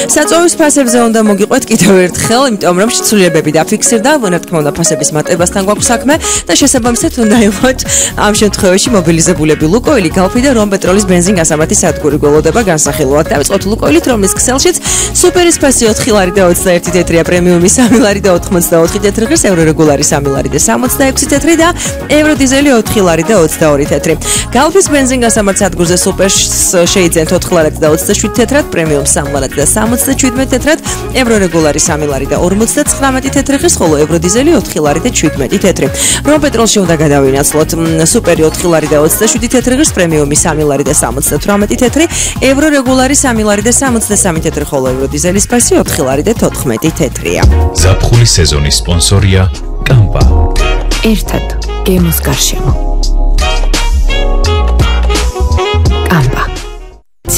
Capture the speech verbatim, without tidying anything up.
საწვავის ფასებზე უნდა მოგიყვეთ კიდევ ერთხელ, იმიტომ რომ შესრულებები დაფიქსირდა, რა თქმა უნდა ფასების მატებასთან გვაქვს საქმე და შესაბამისად უნდა იყოთ ამ შემთხვევაში მობილიზებულები ლუკოილი, გალფი და რომპეტროლის ბენზინგასამართი სადგური გველოდება განსახილვად. დავიწყოთ ლუკოილით, რომლის ქსელშიც სუპერის ფასი ოთხი ლარი და ოცდაერთი თეთრია, პრემიუმი სამი ლარი და ოთხმოცდაოთხი თეთრი ღირს, ევრო რეგულარი სამი ლარი და სამოცდაექვსი თეთრი და ევრო დიზელი ოთხი ლარი და ოცდაორი თეთრი. გალფის ბენზინგასამართ სადგურზე სუპერს შეიძენთ ოთხ ლარად და ოცდაშვიდ თეთრად, პრემიუმ სამი ლარად და სამოცდაჩვიდმეტ თეთრად, ევრო რეგულარი სამი ლარი და ორმოცდაცხრამეტი თეთრი ღირს, ხოლო ევრო დიზელი ოთხი ლარი და შვიდმეტი თეთრი. რომპეტროლში უნდა გადავინაცვლოთ სუპერი ოთხი ლარი და ოცდაშვიდი თეთრი ღირს, პრემიუმი სამი ლარი და სამოცდათვრამეტი თეთრი, ევრო რეგულარი სამი ლარი და სამოცდასამი თეთრი, ხოლო ევრო დიზელის ფასი ოთხი ლარი და თოთხმეტი თეთრია. ზაფხულის სეზონის სპონსორია კამპა. ერთად გემოს გარშემო.